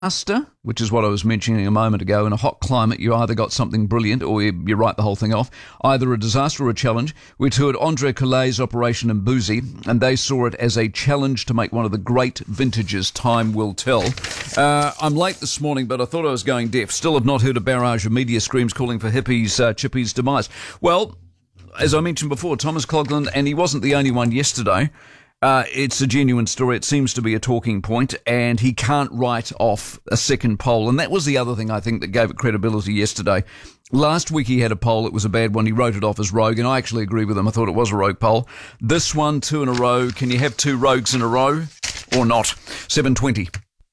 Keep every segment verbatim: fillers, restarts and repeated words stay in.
disaster, which is what I was mentioning a moment ago. In a hot climate, you either got something brilliant or you, you write the whole thing off. Either a disaster or a challenge. We toured Andre Collet's operation in Boozy, and they saw it as a challenge to make one of the great vintages. Time will tell. Uh, I'm late this morning, but I thought I was going deaf. Still have not heard a barrage of media screams calling for hippies, uh, Chippy's demise. Well, as I mentioned before, Thomas Coughlan, and he wasn't the only one yesterday. Uh, it's a genuine story. It seems to be a talking point, and he can't write off a second poll. And that was the other thing I think that gave it credibility yesterday. Last week he had a poll. It was a bad one. He wrote it off as rogue, and I actually agree with him. I thought it was a rogue poll. This one, two in a row. Can you have two rogues in a row or not? seven twenty.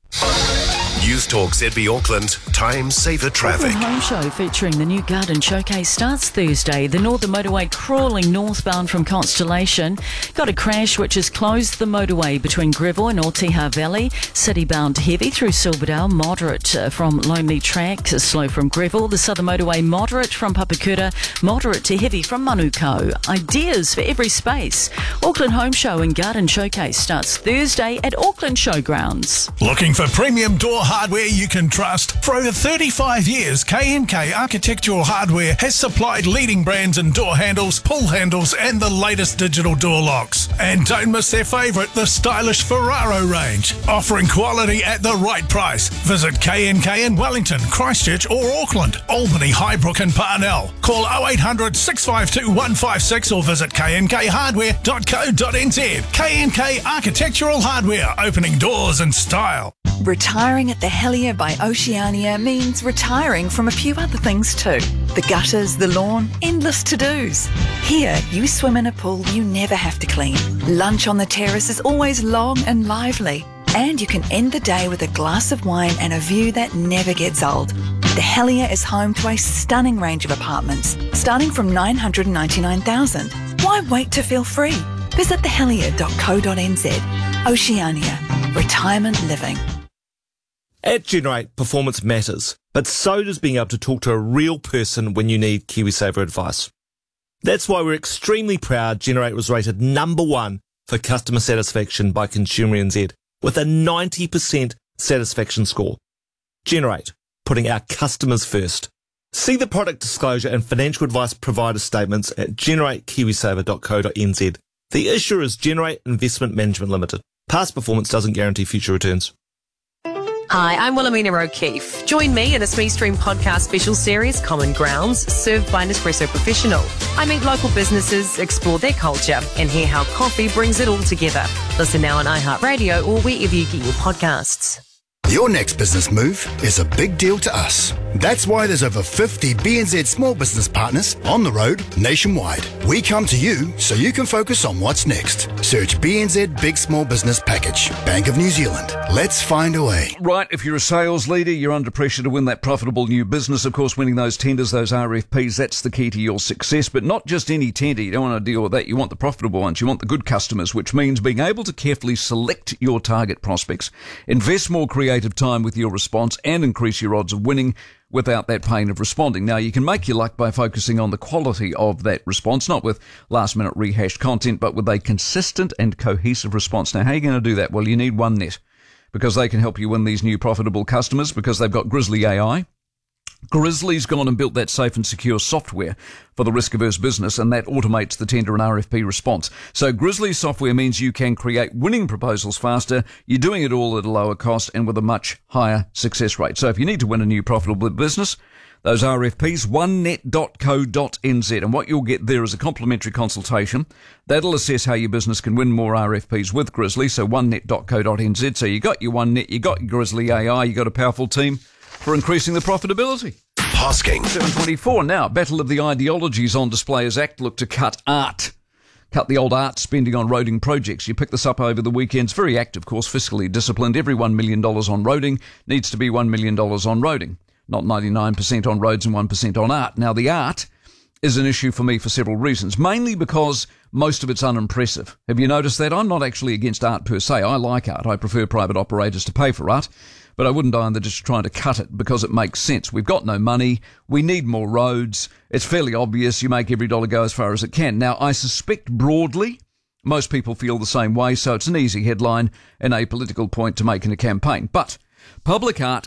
News Talk Z B Auckland, time saver traffic. The home show featuring the new garden showcase starts Thursday. The Northern Motorway crawling northbound from Constellation. Got a crash which has closed the motorway between Greville and Oteha Valley. City-bound heavy through Silverdale, moderate uh, from Lonely Track, slow from Greville. The Southern Motorway moderate from Papakura, moderate to heavy from Manukau. Ideas for every space. Auckland Home Show and Garden Showcase starts Thursday at Auckland Showgrounds. Looking for premium door hardware you can trust? For over thirty-five years, K and K Architectural Hardware has supplied leading brands in door handles, pull handles and the latest digital door locks. And don't miss their favourite, the stylish Ferraro range. Offering quality at the right price. Visit K and K in Wellington, Christchurch or Auckland, Albany, Highbrook and Parnell. Call oh eight hundred, six five two, one five six or visit k n k hardware dot co dot n z. K and K Architectural Hardware, opening doors in style. Retiring at the Helier by Oceania means retiring from a few other things too. The gutters, the lawn, endless to-dos. Here, you swim in a pool you never have to clean. Lunch on the terrace is always long and lively. And you can end the day with a glass of wine and a view that never gets old. The Helier is home to a stunning range of apartments, starting from nine hundred ninety-nine thousand dollars. Why wait to feel free? Visit the helier dot co dot n z. Oceania. Retirement living. At Generate, performance matters, but so does being able to talk to a real person when you need KiwiSaver advice. That's why we're extremely proud Generate was rated number one for customer satisfaction by Consumer N Z, with a ninety percent satisfaction score. Generate, putting our customers first. See the product disclosure and financial advice provider statements at generate kiwisaver dot co dot n z. The issuer is Generate Investment Management Limited. Past performance doesn't guarantee future returns. Hi, I'm Wilhelmina O'Keefe. Join me in a Smee Stream podcast special series, Common Grounds, served by Nespresso Professional. I meet local businesses, explore their culture, and hear how coffee brings it all together. Listen now on iHeartRadio or wherever you get your podcasts. Your next business move is a big deal to us. That's why there's over fifty B N Z small business partners on the road nationwide. We come to you so you can focus on what's next. Search B N Z Big Small Business Package. Bank of New Zealand. Let's find a way. Right, if you're a sales leader, you're under pressure to win that profitable new business. Of course, winning those tenders, those R F Ps, that's the key to your success. But not just any tender. You don't want to deal with that. You want the profitable ones. You want the good customers, which means being able to carefully select your target prospects, invest more creative time with your response, and increase your odds of winning without that pain of responding. Now, you can make your luck by focusing on the quality of that response, not with last-minute rehashed content, but with a consistent and cohesive response. Now, how are you going to do that? Well, you need OneNet, because they can help you win these new profitable customers, because they've got Grizzly A I. Grizzly's gone and built that safe and secure software for the risk-averse business, and that automates the tender and R F P response. So Grizzly software means you can create winning proposals faster. You're doing it all at a lower cost and with a much higher success rate. So if you need to win a new profitable business, those R F Ps, one net dot co dot n z. And what you'll get there is a complimentary consultation. That'll assess how your business can win more R F Ps with Grizzly, so one net dot co dot n z. So you got your OneNet, you got your Grizzly A I, you got a powerful team for increasing the profitability. Hosking. seven twenty-four now. Battle of the ideologies on display as ACT look to cut art. Cut the old art spending on roading projects. You pick this up over the weekends. Very ACT, of course, fiscally disciplined. Every one million dollars on roading needs to be one million dollars on roading. Not ninety-nine percent on roads and one percent on art. Now, the art is an issue for me for several reasons, mainly because most of it's unimpressive. Have you noticed that? I'm not actually against art per se. I like art. I prefer private operators to pay for art. But I wouldn't either just trying to cut it because it makes sense. We've got no money. We need more roads. It's fairly obvious. You make every dollar go as far as it can. Now, I suspect broadly most people feel the same way, so it's an easy headline and a political point to make in a campaign. But Public art